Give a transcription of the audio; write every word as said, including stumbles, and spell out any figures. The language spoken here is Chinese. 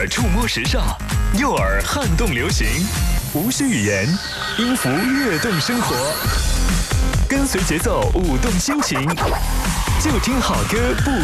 触摸时尚，右耳撼动流行，无需语言，音符跃动生活，跟随节奏舞动心情，就听好歌不。